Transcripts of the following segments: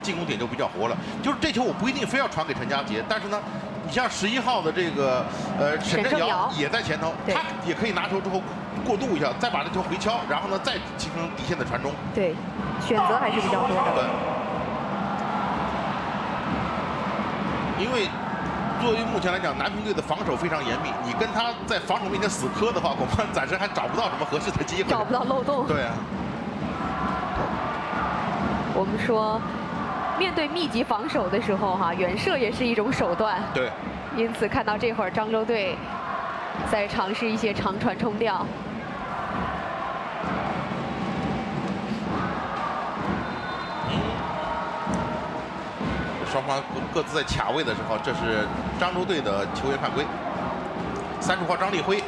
进攻点就比较活了。就是这球我不一定非要传给陈佳杰，但是呢，你像11号的这个沈振尧也在前头，他也可以拿球之后过渡一下，再把这球回敲，然后呢再形成底线的传中。 对，选择还是比较多的。 对，因为作为目前来讲，南平队的防守非常严密，你跟他在防守面前死磕的话，恐怕暂时还找不到什么合适的机会， 找不到漏洞。 对啊。 我们说，面对密集防守的时候，远射也是一种手段。 对。 因此看到这会儿漳州队在尝试一些长传冲吊。 双方各自在卡位的时候，这是漳州队的球员犯规。30号张立辉，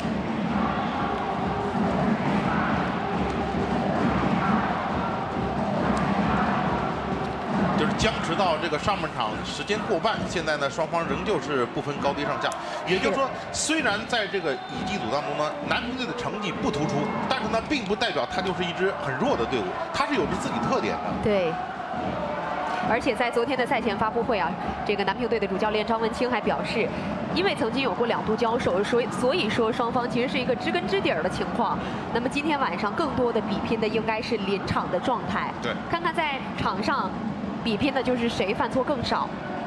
就是僵持到这个上半场时间过半，现在呢双方仍旧是不分高低上下。也就是说，虽然在这个乙级组当中呢，南平队的成绩不突出，但是呢并不代表它就是一支很弱的队伍，它是有着自己特点的。 对。而且在昨天的赛前发布会这个南平队的主教练张文清还表示，因为曾经有过2度交手，所以说双方其实是一个知根知底儿的情况。那么今天晚上更多的比拼的应该是临场的状态， 对， 看看在场上比拼的就是谁犯错更少。